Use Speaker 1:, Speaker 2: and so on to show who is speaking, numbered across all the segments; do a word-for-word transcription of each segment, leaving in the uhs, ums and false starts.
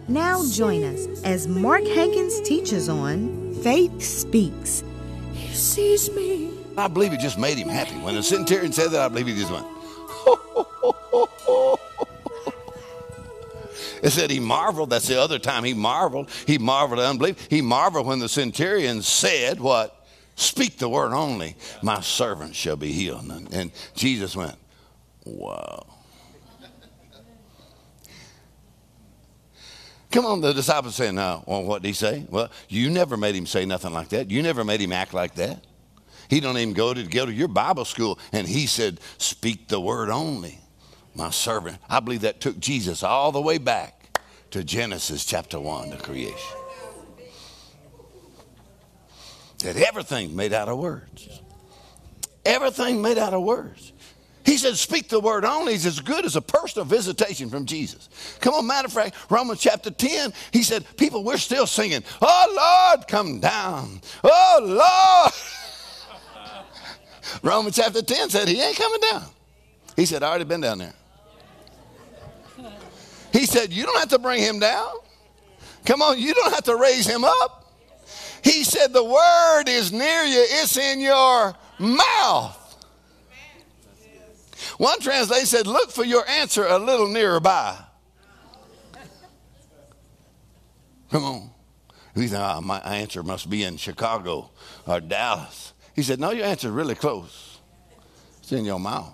Speaker 1: Now join us as Mark Hankins teaches on Faith Speaks.
Speaker 2: He sees me.
Speaker 3: I believe it just made him happy. When the centurion said that, I believe he just went, ho, ho, ho, ho, ho. It said he marveled. That's the other time he marveled. He marveled at unbelief. He marveled when the centurion said what? Speak the word only. My servant shall be healed. And, and Jesus went, wow. Come on, the disciples saying, no. Well, what did he say? Well, you never made him say nothing like that. You never made him act like that. He don't even go to go to your Bible school. And he said, speak the word only. My servant. I believe that took Jesus all the way back to Genesis chapter one, the creation. That everything made out of words. Everything made out of words. He said, speak the word only is as good as a personal visitation from Jesus. Come on, matter of fact, Romans chapter ten, he said, people, we're still singing, oh, Lord, come down. Oh, Lord. Romans chapter ten said he ain't coming down. He said, I already been down there. He said, you don't have to bring him down. Come on, you don't have to raise him up. He said, the word is near you. It's in your mouth. One translation said, look for your answer a little nearer by. Come on. He said, oh, my answer must be in Chicago or Dallas. He said, no, your answer is really close. It's in your mouth.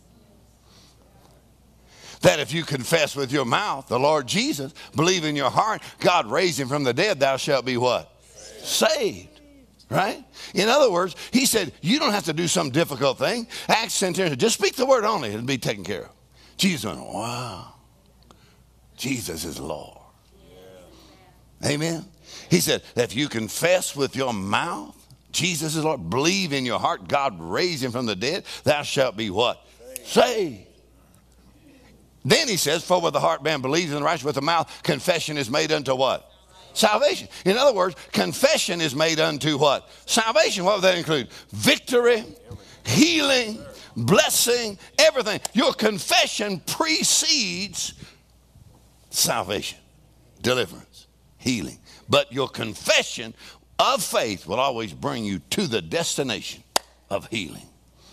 Speaker 3: That if you confess with your mouth the Lord Jesus, believe in your heart, God raised him from the dead, thou shalt be what? Saved. Right? In other words, he said, you don't have to do some difficult thing. Acts centurion, just speak the word only. It'll be taken care of. Jesus went, wow. Jesus is Lord. Yeah. Amen. He said, if you confess with your mouth, Jesus is Lord, believe in your heart, God raised him from the dead, thou shalt be what? Saved. Saved. Then he says, for with the heart man believes in the righteous, with the mouth confession is made unto what? Salvation. In other words, confession is made unto what? Salvation. What would that include? Victory, healing, blessing, everything. Your confession precedes salvation, deliverance, healing. But your confession of faith will always bring you to the destination of healing.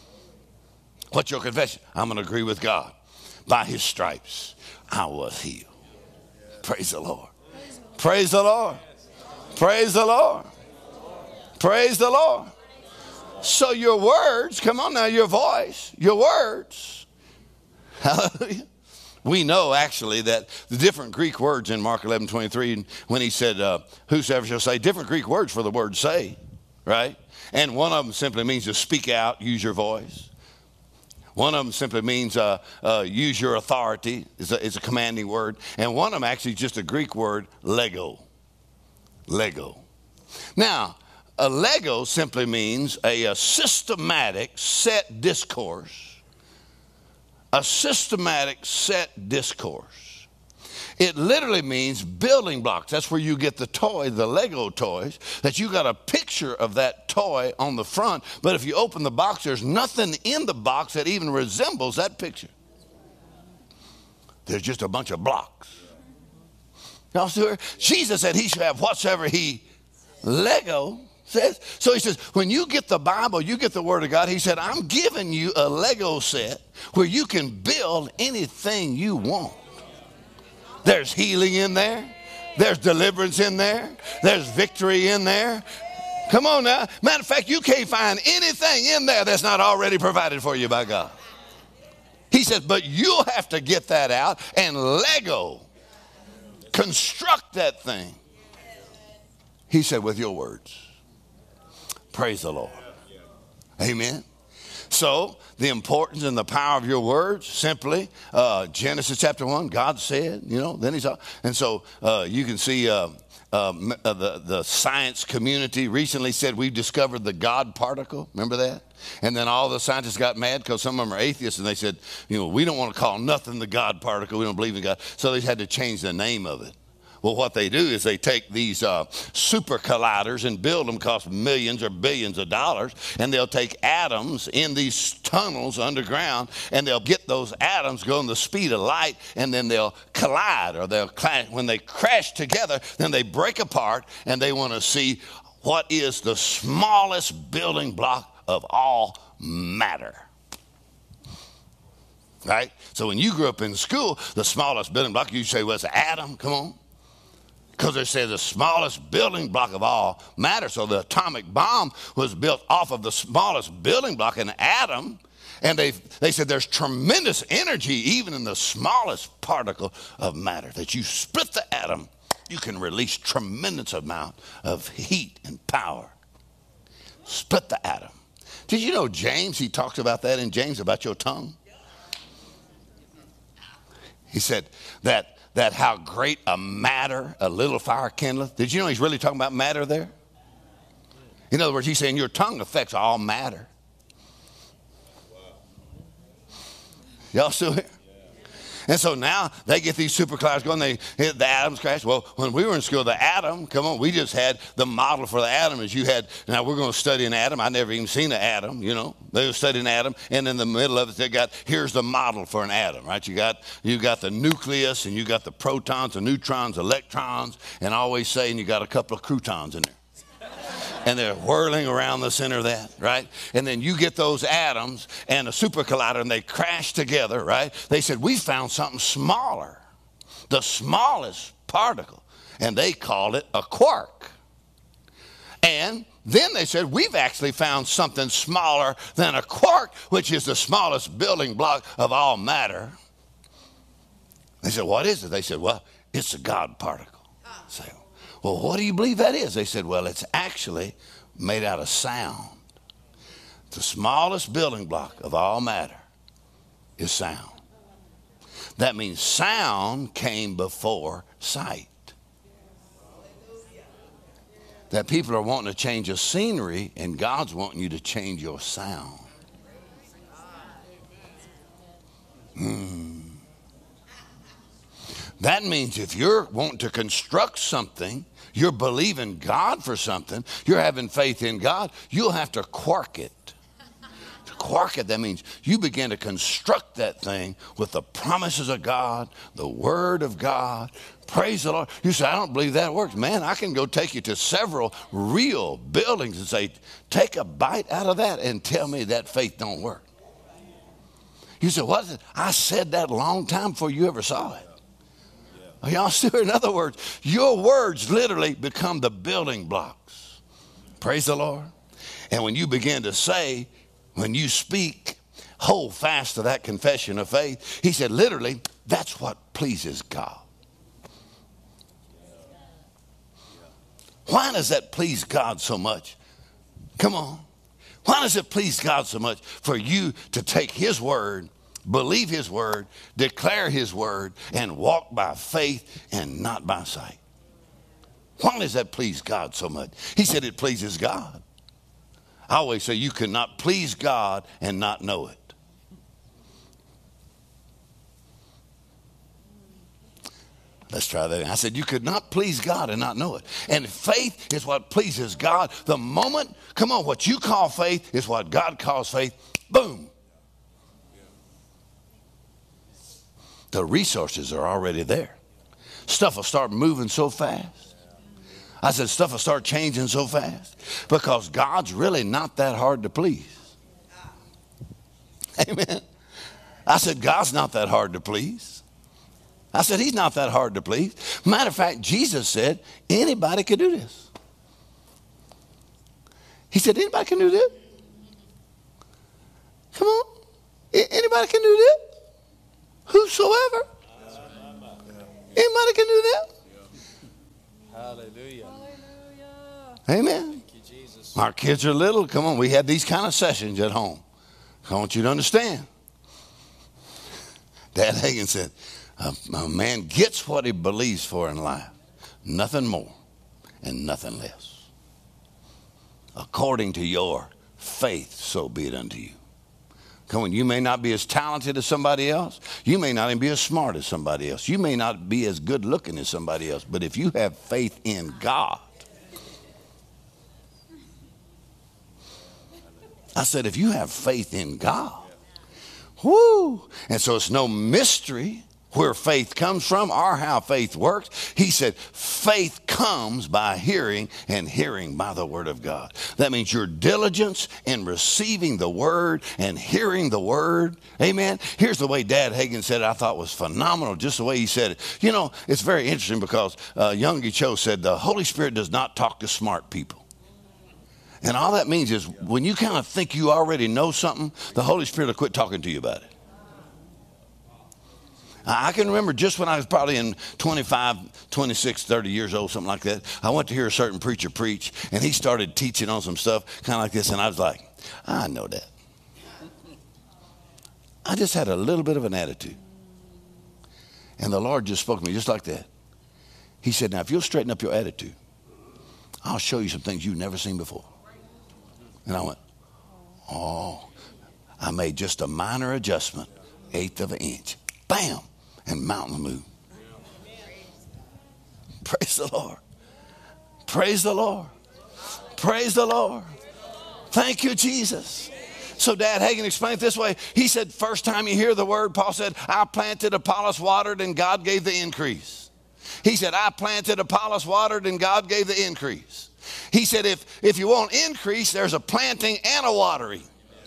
Speaker 3: What's your confession? I'm going to agree with God. By his stripes, I was healed. Praise the Lord. Praise the Lord. Praise the Lord. Praise the Lord. So your words, come on now, your voice, your words. Hallelujah. We know actually that the different Greek words in Mark eleven twenty-three, when he said, uh, whosoever shall say, different Greek words for the word say, right? And one of them simply means to speak out, use your voice. One of them simply means uh, uh, use your authority. It's a, it's a commanding word. And one of them actually is just a Greek word, lego. Lego. Now, a lego simply means a, a systematic set discourse. A systematic set discourse. It literally means building blocks. That's where you get the toy, the Lego toys, that you got a picture of that toy on the front. But if you open the box, there's nothing in the box that even resembles that picture. There's just a bunch of blocks. Y'all see where? Jesus said he should have whatsoever he Lego says. So he says, when you get the Bible, you get the Word of God. He said, I'm giving you a Lego set where you can build anything you want. There's healing in there. There's deliverance in there. There's victory in there. Come on now. Matter of fact, you can't find anything in there that's not already provided for you by God. He says, but you'll have to get that out and Lego, construct that thing. He said, with your words. Praise the Lord. Amen. So the importance and the power of your words, simply, uh, Genesis chapter one, God said, you know, then he's, and so uh, you can see uh, uh, the, the science community recently said we've discovered the God particle. Remember that? And then all the scientists got mad because some of them are atheists and they said, you know, we don't want to call nothing the God particle. We don't believe in God. So they had to change the name of it. Well, what they do is they take these uh, super colliders and build them, cost millions or billions of dollars, and they'll take atoms in these tunnels underground, and they'll get those atoms going the speed of light, and then they'll collide, or they'll clash. When they crash together, then they break apart, and they want to see what is the smallest building block of all matter. Right? So when you grew up in school, the smallest building block, you say, well, it's an atom. Come on. Because they say the smallest building block of all matter. So the atomic bomb was built off of the smallest building block, an atom. And they they said there's tremendous energy even in the smallest particle of matter. That you split the atom, you can release tremendous amount of heat and power. Split the atom. Did you know James, he talks about that in James, about your tongue? He said that that how great a matter a little fire kindleth. Did you know he's really talking about matter there? In other words, he's saying your tongue affects all matter. Y'all still here? And so now they get these super colliders going. They hit the atoms crash. Well, when we were in school, the atom, come on, we just had the model for the atom as you had. Now we're going to study an atom. I never even seen an atom, you know. They were studying an atom, and in the middle of it, they got, here's the model for an atom, right? You got you got the nucleus, and you got the protons, the neutrons, electrons, and I always saying you got a couple of croutons in there. And they're whirling around the center of that, right? And then you get those atoms and a super collider, and they crash together, right? They said, we found something smaller, the smallest particle, and they called it a quark. And then they said, we've actually found something smaller than a quark, which is the smallest building block of all matter. They said, what is it? They said, well, it's a God particle. Say, well, what do you believe that is? They said, well, it's actually made out of sound. The smallest building block of all matter is sound. That means sound came before sight. That people are wanting to change your scenery, and God's wanting you to change your sound. Hmm. That means if you're wanting to construct something, you're believing God for something, you're having faith in God, you'll have to quark it. To quark it, that means you begin to construct that thing with the promises of God, the Word of God. Praise the Lord. You say, I don't believe that works. Man, I can go take you to several real buildings and say, take a bite out of that and tell me that faith don't work. You say, what is it? I said that a long time before you ever saw it. Are y'all still here? In other words, your words literally become the building blocks. Praise the Lord. And when you begin to say, when you speak, hold fast to that confession of faith. He said, literally, that's what pleases God. Why does that please God so much? Come on. Why does it please God so much for you to take His word, believe His word, declare His word, and walk by faith and not by sight? Why does that please God so much? He said it pleases God. I always say you cannot please God and not know it. Let's try that again. I said you could not please God and not know it. And faith is what pleases God. The moment, come on, what you call faith is what God calls faith. Boom. The resources are already there. Stuff will start moving so fast. I said stuff will start changing so fast because God's really not that hard to please. Amen. I said God's not that hard to please. I said He's not that hard to please. Matter of fact, Jesus said anybody can do this. He said anybody can do this. Come on. Anybody can do this. Whosoever. Anybody can do that.
Speaker 4: Hallelujah.
Speaker 3: Amen.
Speaker 4: Thank you, Jesus.
Speaker 3: Our kids are little. Come on, we had these kind of sessions at home. I want you to understand. Dad Hagin said, a, a man gets what he believes for in life. Nothing more and nothing less. According to your faith, so be it unto you. Come on, you may not be as talented as somebody else. You may not even be as smart as somebody else. You may not be as good looking as somebody else. But if you have faith in God, I said, if you have faith in God, whoo, and so it's no mystery where faith comes from or how faith works. He said, faith comes by hearing, and hearing by the word of God. That means your diligence in receiving the word and hearing the word. Amen. Here's the way Dad Hagin said it. I thought was phenomenal, just the way he said it. You know, it's very interesting because uh, Yonggi Cho said the Holy Spirit does not talk to smart people. And all that means is when you kind of think you already know something, the Holy Spirit will quit talking to you about it. I can remember just when I was probably in twenty-five, twenty-six, thirty years old, something like that. I went to hear a certain preacher preach, and he started teaching on some stuff kind of like this, and I was like, I know that. I just had a little bit of an attitude. And the Lord just spoke to me just like that. He said, now, if you'll straighten up your attitude, I'll show you some things you've never seen before. And I went, oh, I made just a minor adjustment, eighth of an inch. Bam! And mountain moved. Praise the Lord. Praise the Lord. Praise the Lord. Thank you, Jesus. So Dad Hagin explained it this way. He said, first time you hear the word, Paul said, I planted, Apollos watered, and God gave the increase. He said, I planted, Apollos watered, and God gave the increase. He said, if, if you want increase, there's a planting and a watering.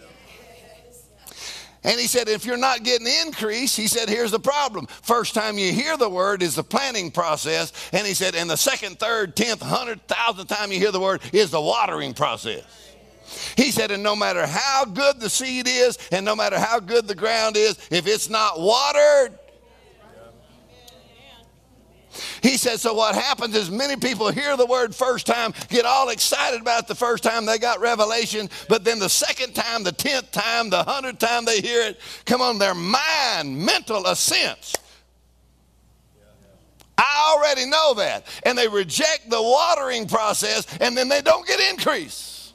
Speaker 3: And he said, if you're not getting increase, he said, here's the problem. First time you hear the word is the planting process. And he said, and the second, third, tenth, hundred, thousandth time you hear the word is the watering process. He said, and no matter how good the seed is, and no matter how good the ground is, if it's not watered, he said, so what happens is many people hear the word first time, get all excited about it the first time they got revelation, but then the second time, the tenth time, the hundredth time they hear it, come on, their mind, mental assents. I already know that. And they reject the watering process, and then they don't get increase.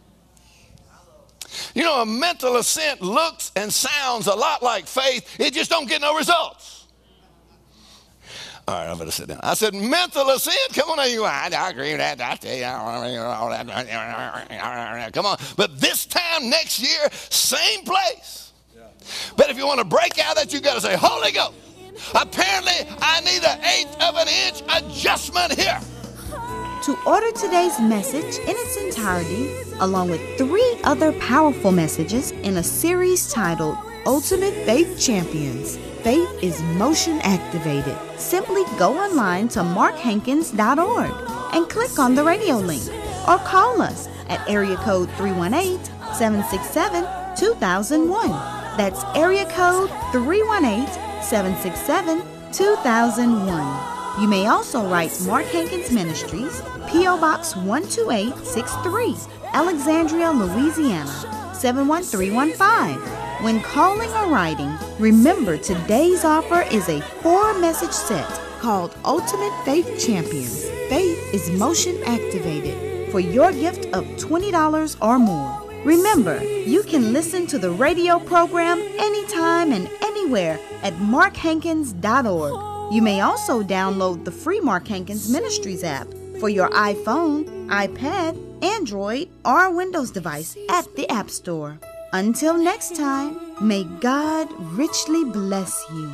Speaker 3: You know, a mental assent looks and sounds a lot like faith. It just don't get no results. All right, I better sit down. I said, mental assent. Come on, you. I, I agree with that. I tell you, all that. Come on. But this time next year, same place. Yeah. But if you want to break out that, you got to say, Holy Ghost. Apparently, I need an eighth of an inch adjustment here.
Speaker 1: To order today's message in its entirety, along with three other powerful messages in a series titled Ultimate Faith Champions, Faith is Motion Activated. Simply go online to mark hankins dot org and click on the radio link, or call us at area code three one eight, seven six seven, two thousand one. That's area code three one eight, seven six seven, two thousand one. You may also write Mark Hankins Ministries, P O Box one two eight six three, Alexandria, Louisiana, seven one three one five. When calling or writing, remember today's offer is a four-message set called Ultimate Faith Champions. Faith is motion activated for your gift of twenty dollars or more. Remember, you can listen to the radio program anytime and anywhere at mark hankins dot org. You may also download the free Mark Hankins Ministries app for your iPhone, iPad, Android, or Windows device at the App Store. Until next time, may God richly bless you.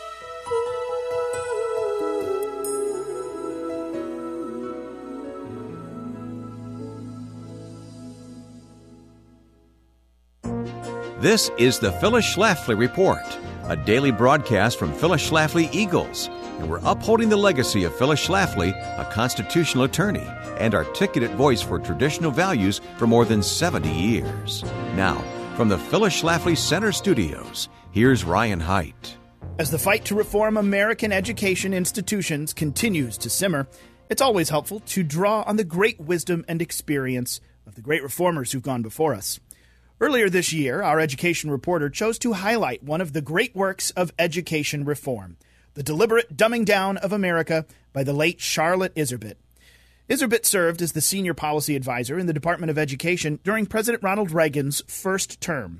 Speaker 4: This is the Phyllis Schlafly Report, a daily broadcast from Phyllis Schlafly Eagles, and we're upholding the legacy of Phyllis Schlafly, a constitutional attorney and articulate voice for traditional values for more than seventy years. Now, from the Phyllis Schlafly Center Studios, here's Ryan Haidt.
Speaker 5: As the fight to reform American education institutions continues to simmer, it's always helpful to draw on the great wisdom and experience of the great reformers who've gone before us. Earlier this year, our education reporter chose to highlight one of the great works of education reform, The Deliberate Dumbing Down of America by the late Charlotte Iserbyt. Iserbyt served as the senior policy advisor in the Department of Education during President Ronald Reagan's first term.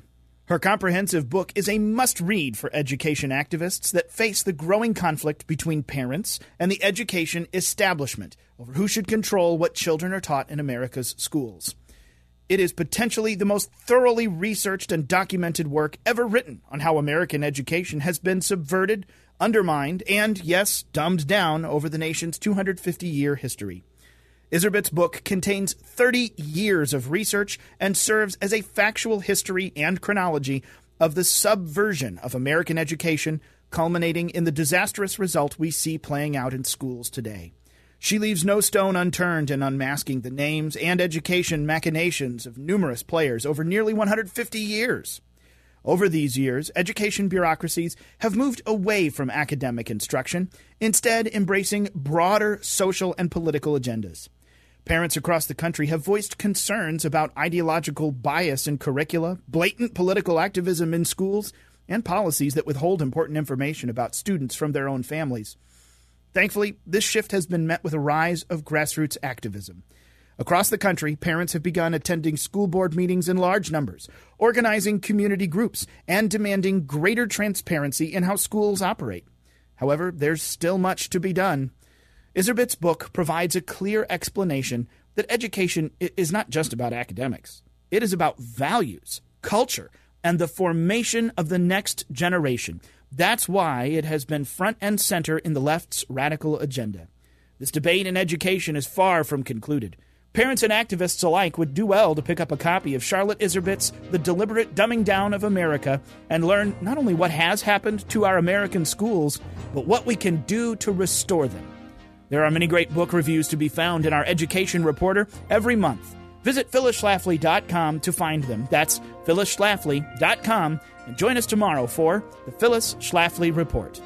Speaker 5: Her comprehensive book is a must-read for education activists that face the growing conflict between parents and the education establishment over who should control what children are taught in America's schools. It is potentially the most thoroughly researched and documented work ever written on how American education has been subverted, undermined, and, yes, dumbed down over the nation's two hundred fifty year history. Iserbyt's book contains thirty years of research and serves as a factual history and chronology of the subversion of American education, culminating in the disastrous result we see playing out in schools today. She leaves no stone unturned in unmasking the names and education machinations of numerous players over nearly one hundred fifty years. Over these years, education bureaucracies have moved away from academic instruction, instead embracing broader social and political agendas. Parents across the country have voiced concerns about ideological bias in curricula, blatant political activism in schools, and policies that withhold important information about students from their own families. Thankfully, this shift has been met with a rise of grassroots activism. Across the country, parents have begun attending school board meetings in large numbers, organizing community groups, and demanding greater transparency in how schools operate. However, there's still much to be done. Iserbyt's book provides a clear explanation that education is not just about academics. It is about values, culture, and the formation of the next generation. That's why it has been front and center in the left's radical agenda. This debate in education is far from concluded. Parents and activists alike would do well to pick up a copy of Charlotte Iserbyt's The Deliberate Dumbing Down of America and learn not only what has happened to our American schools, but what we can do to restore them. There are many great book reviews to be found in our Education Reporter every month. Visit Phyllis Schlafly dot com to find them. That's Phyllis Schlafly dot com. And join us tomorrow for the Phyllis Schlafly Report.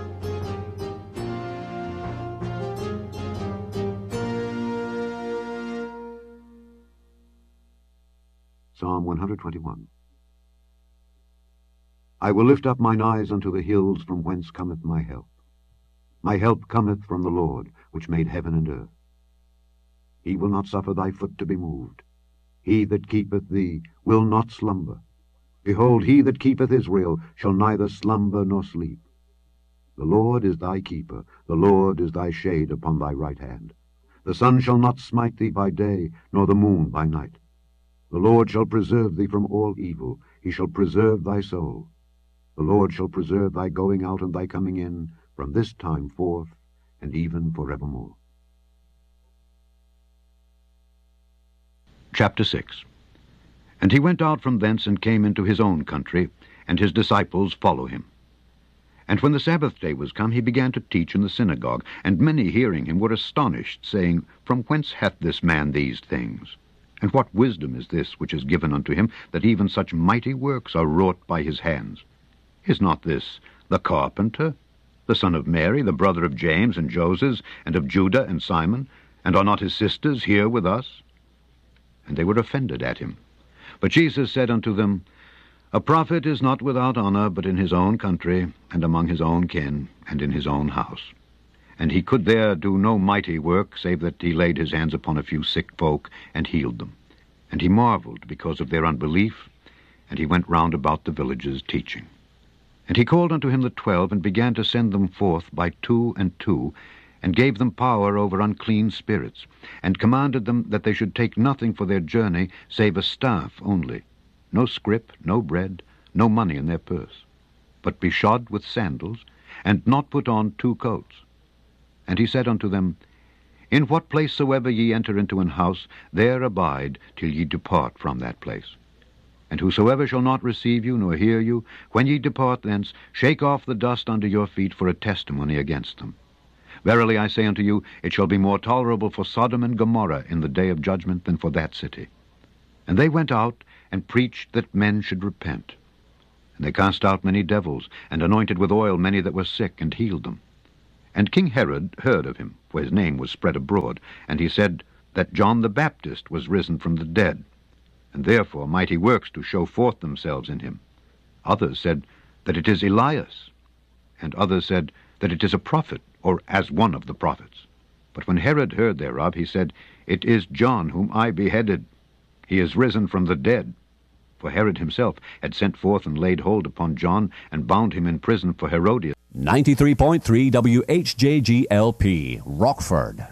Speaker 6: Psalm one twenty-one. I will lift up mine eyes unto the hills, from whence cometh my help. My help cometh from the Lord, which made heaven and earth. He will not suffer thy foot to be moved. He that keepeth thee will not slumber. Behold, he that keepeth Israel shall neither slumber nor sleep. The Lord is thy keeper, the Lord is thy shade upon thy right hand. The sun shall not smite thee by day, nor the moon by night. The Lord shall preserve thee from all evil, he shall preserve thy soul. The Lord shall preserve thy going out and thy coming in, from this time forth, and even forevermore. Chapter six. And he went out from thence and came into his own country, and his disciples follow him. And when the Sabbath day was come, he began to teach in the synagogue, and many hearing him were astonished, saying, From whence hath this man these things? And what wisdom is this which is given unto him, that even such mighty works are wrought by his hands? Is not this the carpenter, the son of Mary, the brother of James and Joses, and of Judah and Simon? And are not his sisters here with us? And they were offended at him. But Jesus said unto them, A prophet is not without honor, but in his own country, and among his own kin, and in his own house. And he could there do no mighty work, save that he laid his hands upon a few sick folk, and healed them. And he marveled because of their unbelief, and he went round about the villages teaching. And he called unto him the twelve, and began to send them forth by two and two, and gave them power over unclean spirits, and commanded them that they should take nothing for their journey, save a staff only, no scrip, no bread, no money in their purse, but be shod with sandals, and not put on two coats. And he said unto them, In what place soever ye enter into an house, there abide till ye depart from that place. And whosoever shall not receive you, nor hear you, when ye depart thence, shake off the dust under your feet for a testimony against them. Verily I say unto you, it shall be more tolerable for Sodom and Gomorrah in the day of judgment than for that city. And they went out, and preached that men should repent. And they cast out many devils, and anointed with oil many that were sick, and healed them. And King Herod heard of him, for his name was spread abroad, and he said that John the Baptist was risen from the dead, and therefore mighty works do show forth themselves in him. Others said that it is Elias, and others said that it is a prophet, or as one of the prophets. But when Herod heard thereof, he said, It is John whom I beheaded. He is risen from the dead. for Herod himself had sent forth and laid hold upon John and bound him in prison for Herodias.
Speaker 7: ninety-three point three W H J G L P, Rockford.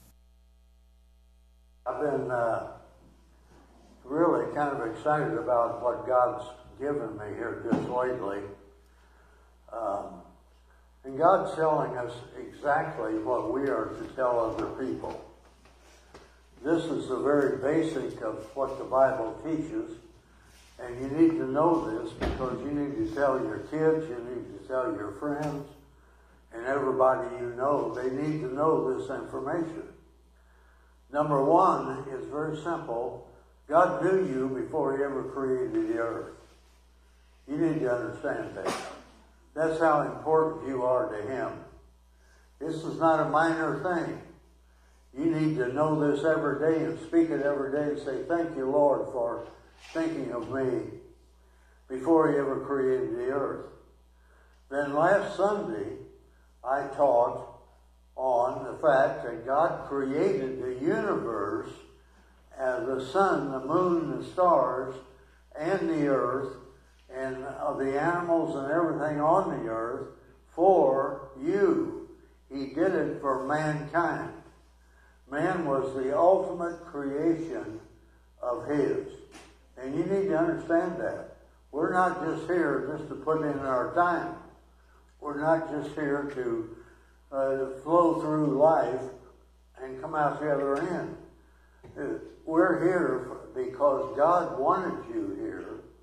Speaker 8: I've been uh, really kind of excited about what God's given me here just lately. Um, and God's telling us exactly what we are to tell other people. This is the very basic of what the Bible teaches. And you need to know this because you need to tell your kids, you need to tell your friends, and everybody you know. They need to know this information. Number one is very simple. God knew you before he ever created the earth. You need to understand that. That's how important you are to him. This is not a minor thing. You need to know this every day and speak it every day and say, thank you, Lord, for thinking of me before he ever created the earth. Then last Sunday, I taught on the fact that God created the universe, uh, the sun, the moon, the stars, and the earth, and uh, the animals and everything on the earth for you. He did it for mankind. Man was the ultimate creation of his. And you need to understand that. We're not just here just to put in our time. We're not just here to uh, flow through life and come out the other end. Uh, we're here because God wanted you here.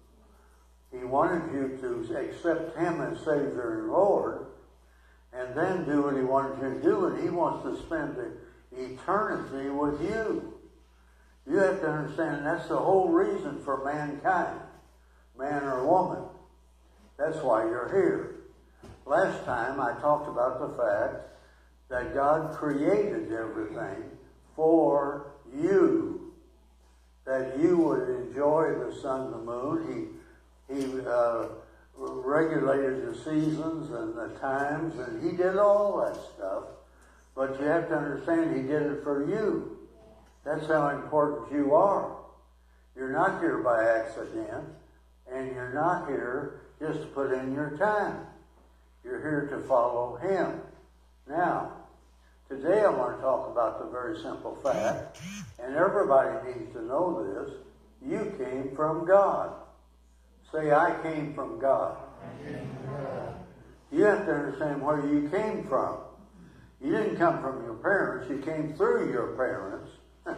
Speaker 8: He wanted you to accept him as Savior and Lord, and then do what he wanted you to do, and he wants to spend eternity with you. You have to understand that's the whole reason for mankind, man or woman. That's why you're here. Last time I talked about the fact that God created everything for you, that you would enjoy the sun, the moon. He, he uh, regulated the seasons and the times, and he did all that stuff. But you have to understand he did it for you. That's how important you are. You're not here by accident, and you're not here just to put in your time. You're here to follow him. Now, today I want to talk about the very simple fact, and everybody needs to know this, you came from God. Say, I came from God. I came from God. You have to understand where you came from. You didn't come from your parents, you came through your parents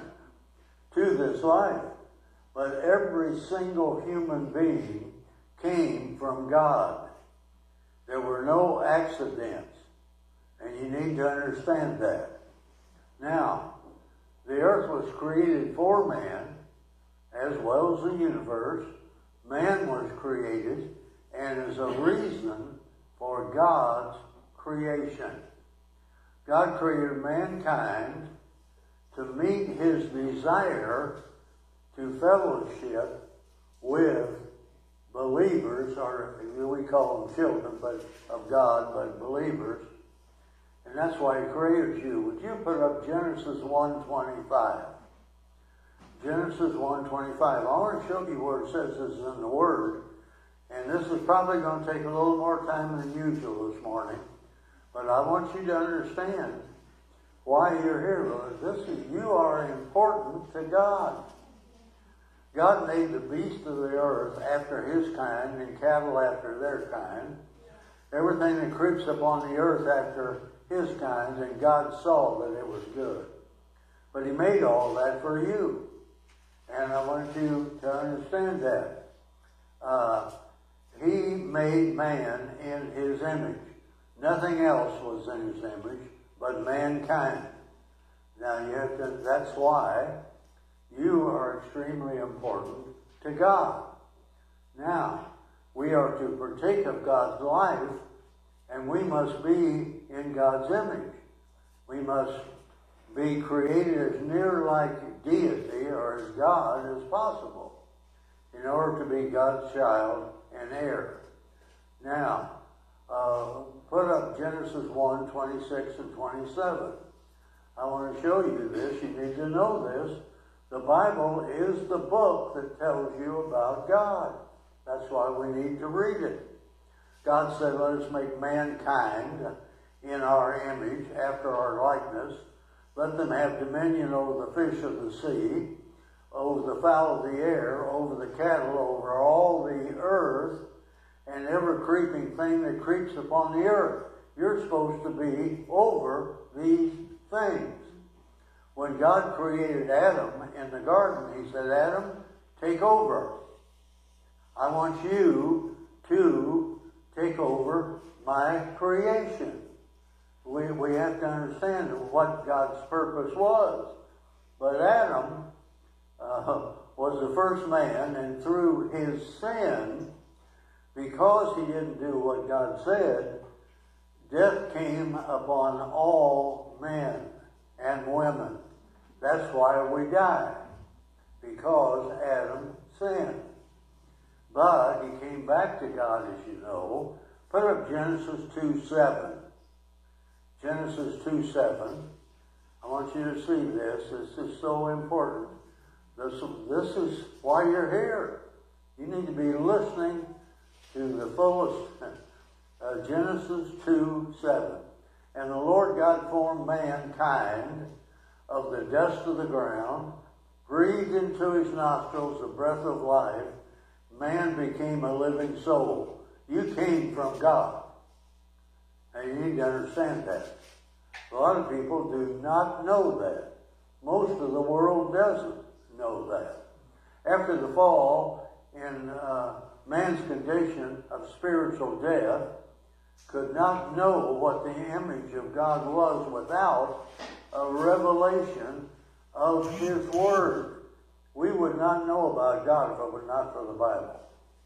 Speaker 8: to this life. But every single human being came from God. There were no accidents. And you need to understand that. Now, the earth was created for man, as well as the universe. Man was created, and is a reason for God's creation. God created mankind to meet his desire to fellowship with believers, or we call them children but of God, but believers. And that's why he created you. Would you put up Genesis one twenty-five? Genesis one twenty-five. I want to show you where it says this in the Word. And this is probably going to take a little more time than usual this morning. But I want you to understand why you're here. This is, you are important to God. God made the beasts of the earth after his kind and cattle after their kind. Everything that creeps upon the earth after his kind, and God saw that it was good. But he made all that for you. And I want you to understand that. Uh, he made man in his image. Nothing else was in his image but mankind. Now, you have to, that's why you are extremely important to God. Now, we are to partake of God's life, and we must be in God's image. We must be created as near like deity or as God as possible in order to be God's child and heir. Now, uh, put up Genesis one, twenty-six and twenty-seven. I want to show you this. You need to know this The Bible is the book that tells you about God. That's why we need to read it. God said, let us make mankind in our image, after our likeness. Let them have dominion over the fish of the sea, over the fowl of the air, over the cattle, over all the earth, and every creeping thing that creeps upon the earth. You're supposed to be over these things. When God created Adam in the garden, he said, Adam, take over. I want you to take over my creation. We, we have to understand what God's purpose was. But Adam uh, was the first man, and through his sin, because he didn't do what God said, death came upon all men and women. That's why we die, because Adam sinned. But he came back to God, as you know. Put up Genesis two seven. Genesis two seven. I want you to see this. This is so important. This, this is why you're here. You need to be listening to the fullest. Uh, Genesis two seven. And the Lord God formed mankind of the dust of the ground, breathed into his nostrils the breath of life. Man became a living soul. You came from God. And you need to understand that. A lot of people do not know that. Most of the world doesn't know that. After the fall, in uh, man's condition of spiritual death, could not know what the image of God was without a revelation of his word. We would not know about God if it were not for the Bible.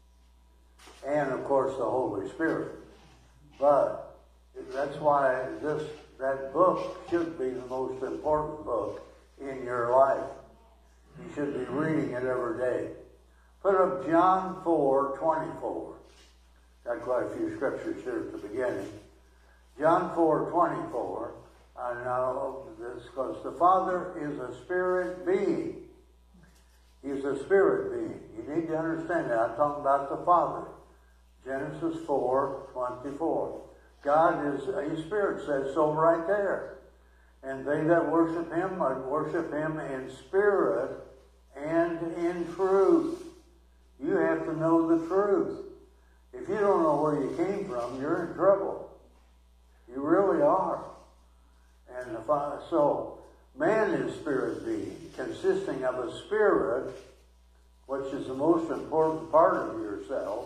Speaker 8: And, of course, the Holy Spirit. But that's why this that book should be the most important book in your life. You should be reading it every day. Put up John four twenty-four. Got quite a few scriptures here at the beginning. John four twenty-four. I know this because the Father is a spirit being. He's a spirit being. You need to understand that. I'm talking about the Father. Genesis four twenty-four. God is a spirit, says so right there. And they that worship him must worship him in spirit and in truth. You have to know the truth. If you don't know where you came from, you're in trouble. You really are. And if I, so, man is spirit being, consisting of a spirit, which is the most important part of yourself,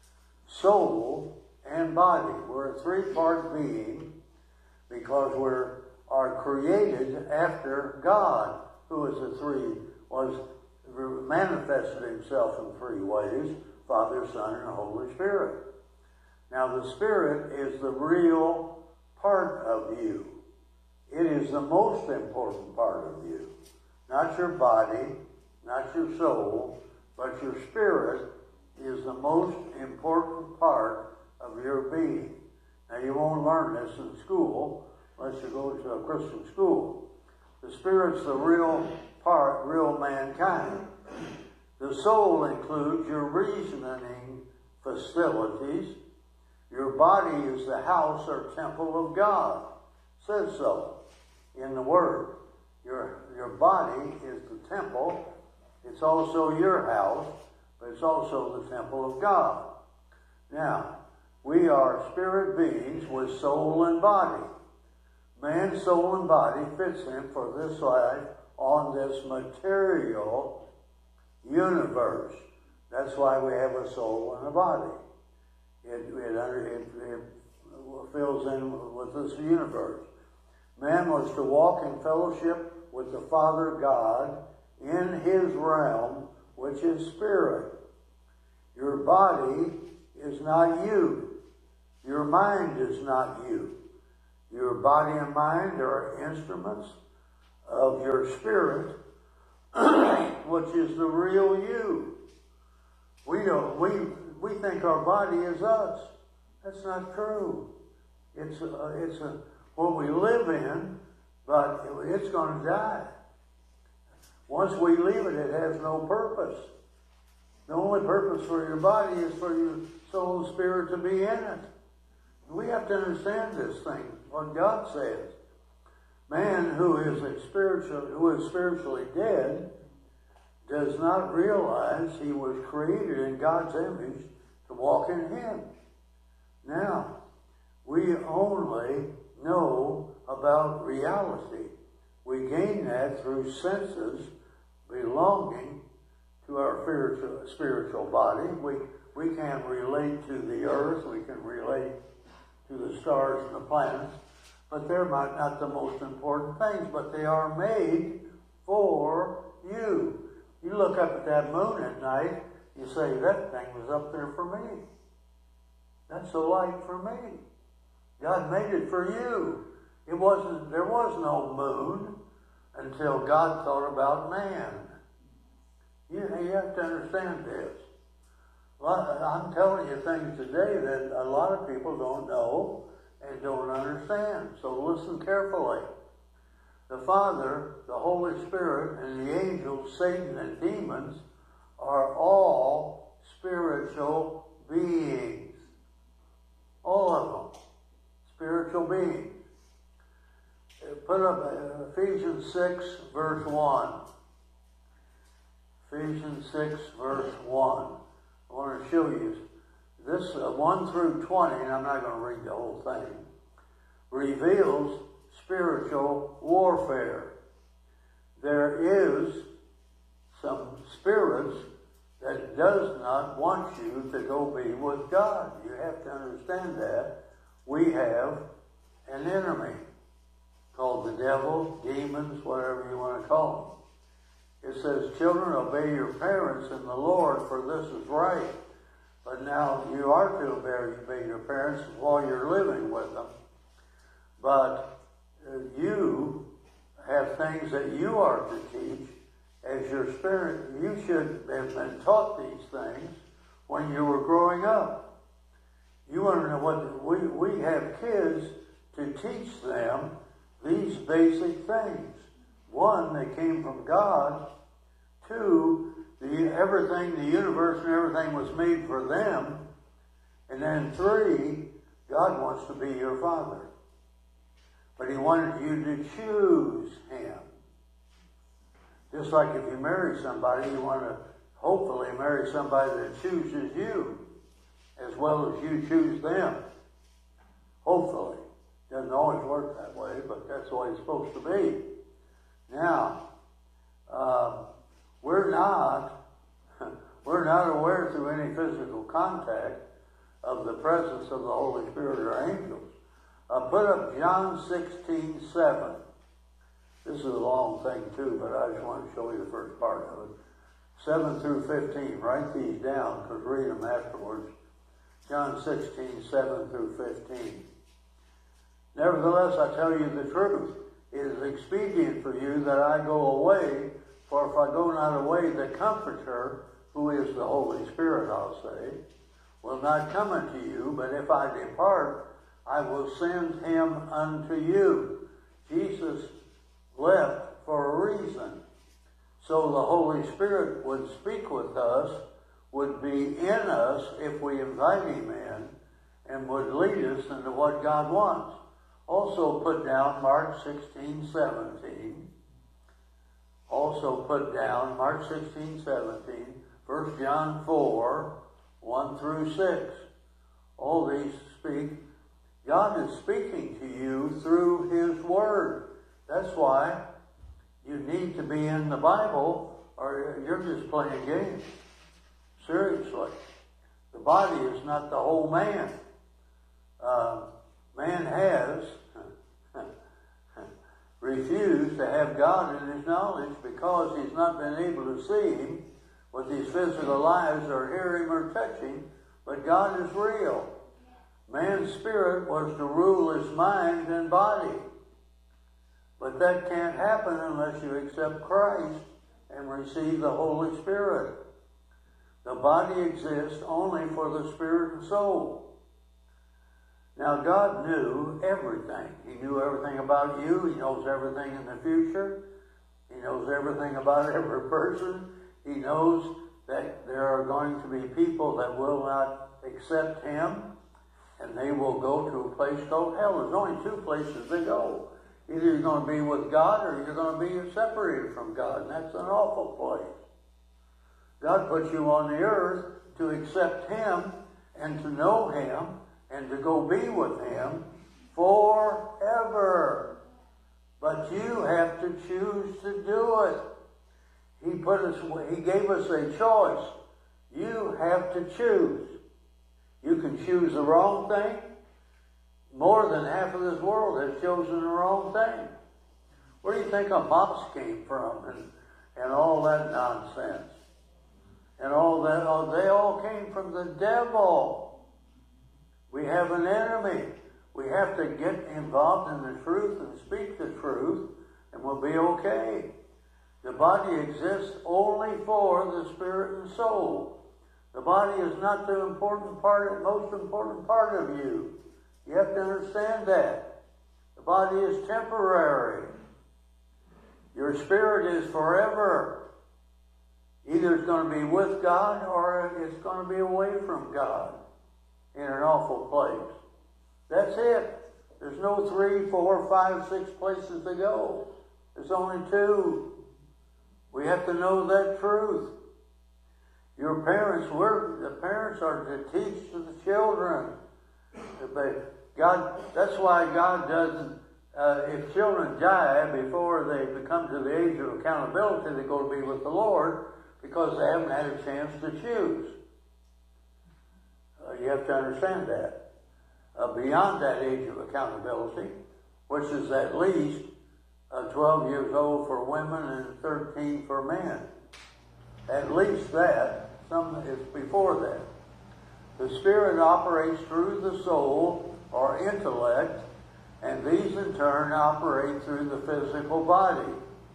Speaker 8: soul, and body. We're a three-part being because we're are created after God, who is a three, was manifested himself in three ways, Father, Son, and Holy Spirit. Now the Spirit is the real part of you. It is the most important part of you. Not your body, not your soul, but your spirit is the most important part of your being. Now you won't learn this in school unless you go to a Christian school. The Spirit's the real part, real mankind. The soul includes your reasoning facilities. Your body is the house or temple of God. It says so in the Word. Your, your body is the temple. It's also your house, but it's also the temple of God. Now, we are spirit beings with soul and body. Man's soul and body fits him for this life on this material universe. That's why we have a soul and a body. It, it, it, it fills in with this universe. Man was to walk in fellowship with the Father God in his realm, which is spirit. Your body is not you. Your mind is not you. Your body and mind are instruments of your spirit, which is the real you. We don't. We we think our body is us. That's not true. It's a, it's a what we live in, but it's going to die. Once we leave it, it has no purpose. The only purpose for your body is for your soul and spirit to be in it. We have to understand this thing, what God says. Man who is spiritual, who is spiritually dead does not realize he was created in God's image to walk in Him. Now, we only know about reality. We gain that through senses belonging to our spiritual, spiritual body. We, we can relate to the earth. We can relate to the stars and the planets. But they're not, not the most important things. But they are made for you. You look up at that moon at night, you say, that thing was up there for me. That's a light for me. God made it for you. It wasn't, there was no moon until God thought about man. You, you have to understand this. I'm telling you things today that a lot of people don't know and don't understand. So listen carefully. The Father, the Holy Spirit, and the angels, Satan, and demons are all spiritual beings. All of them. Spiritual beings. Put up Ephesians six, verse one. Ephesians six, verse one. I want to show you this, uh, one through twenty, and I'm not going to read the whole thing, reveals spiritual warfare. There is some spirits that does not want you to go be with God. You have to understand that. We have an enemy called the devil, demons, whatever you want to call them. It says, children, obey your parents in the Lord, for this is right. But now you are to obey your parents while you're living with them. But uh, you have things that you are to teach as your spirit. You should have been taught these things when you were growing up. You want to know what we, we have kids to teach them these basic things. One, they came from God. Two, the, everything, the universe and everything was made for them. And then three, God wants to be your Father. But He wanted you to choose Him. Just like if you marry somebody, you want to hopefully marry somebody that chooses you as well as you choose them. Hopefully. Doesn't always work that way, but that's the way it's supposed to be. Now, uh, we're not, we're not aware through any physical contact of the presence of the Holy Spirit or angels. Uh, put up John sixteen seven. This is a long thing too, but I just want to show you the first part of it. seven through fifteen. Write these down, because read them afterwards. John sixteen seven through fifteen. Nevertheless, I tell you the truth. It is expedient for you that I go away, for if I go not away, the Comforter, who is the Holy Spirit, I'll say, will not come unto you, but if I depart, I will send him unto you. Jesus left for a reason. So the Holy Spirit would speak with us, would be in us if we invite him in, and would lead us into what God wants. Also put down Mark sixteen seventeen. Also put down Mark sixteen seventeen. First John four, one through six. All these speak. God is speaking to you through His Word. That's why you need to be in the Bible, or you're just playing games. Seriously. The body is not the whole man. Uh, man has refused to have God in his knowledge because he's not been able to see him with his physical eyes or hear him or touch him, but God is real. Man's spirit was to rule his mind and body. But that can't happen unless you accept Christ and receive the Holy Spirit. The body exists only for the spirit and soul. Now, God knew everything. He knew everything about you. He knows everything in the future. He knows everything about every person. He knows that there are going to be people that will not accept him, and they will go to a place called hell. There's only two places they go. Either you're going to be with God or you're going to be separated from God, and that's an awful place. God put you on the earth to accept him and to know him and to go be with him forever. But you have to choose to do it. He put us, he gave us a choice. You have to choose. You can choose the wrong thing. More than half of this world has chosen the wrong thing. Where do you think a mouse came from and, and all that nonsense? And all that, oh, they all came from the devil. We have an enemy. We have to get involved in the truth and speak the truth, and we'll be okay. The body exists only for the spirit and soul. The body is not the important part, most important part of you. You have to understand that. The body is temporary. Your spirit is forever. Either it's going to be with God or it's going to be away from God in an awful place. That's it. There's no three, four, five, six places to go. There's only two. We have to know that truth. Your parents, we're, the parents are to teach to the children. They, God, that's why God doesn't, uh, if children die before they become to the age of accountability, they go to be with the Lord because they haven't had a chance to choose. Uh, you have to understand that. Uh, beyond that age of accountability, which is at least uh, twelve years old for women and thirteen for men. At least that. Some is before that. The spirit operates through the soul or intellect, and these in turn operate through the physical body.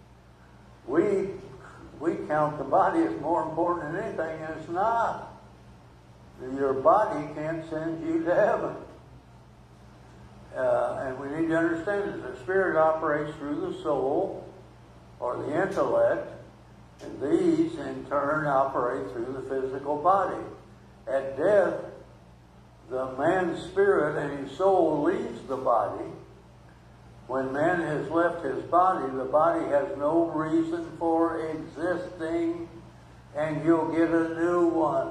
Speaker 8: We we count the body as more important than anything, and it's not. Your body can't send you to heaven. Uh, and we need to understand that the spirit operates through the soul or the intellect, and these in turn operate through the physical body. At death, the man's spirit and his soul leaves the body. When man has left his body, the body has no reason for existing, and you'll get a new one.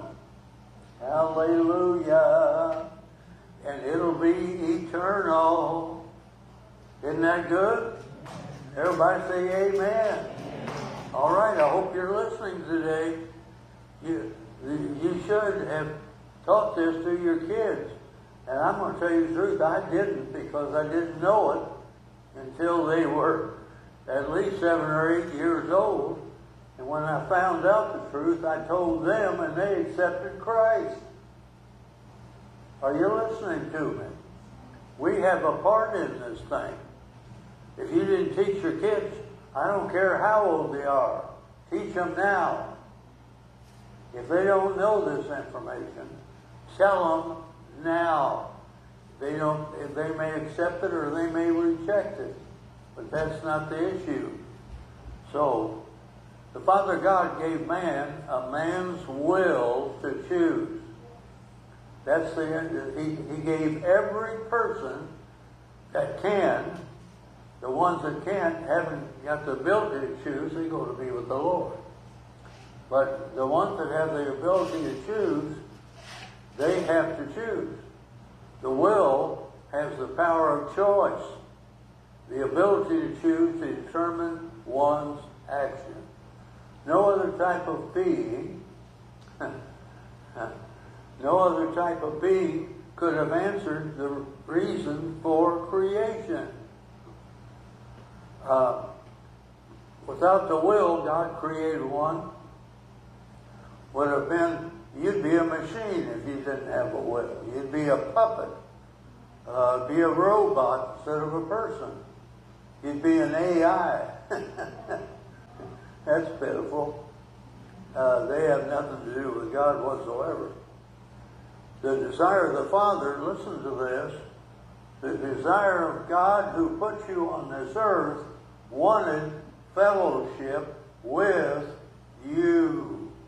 Speaker 8: Hallelujah. And it'll be eternal. Isn't that good? Everybody say amen. All right, I hope you're listening today. You, you should have taught this to your kids. And I'm going to tell you the truth, I didn't, because I didn't know it until they were at least seven or eight years old. And when I found out the truth, I told them, and they accepted Christ. Are you listening to me? We have a part in this thing. If you didn't teach your kids, I don't care how old they are, teach them now. If they don't know this information, tell them now. They don't. They may accept it or they may reject it, but that's not the issue. So, the Father God gave man a man's will to choose. That's the end. He, he gave every person that can, the ones that can't, haven't got the ability to choose, they go to be with the Lord. But the ones that have the ability to choose, they have to choose. The will has the power of choice, the ability to choose to determine one's action. No other type of being No other type of being could have answered the reason for creation. Uh, without the will, God created one. Would have been, you'd be a machine if you didn't have a will. You'd be a puppet. Uh, be a robot instead of a person. You'd be an A I. That's pitiful. Uh, they have nothing to do with God whatsoever. The desire of the Father, listen to this, the desire of God who put you on this earth wanted fellowship with you.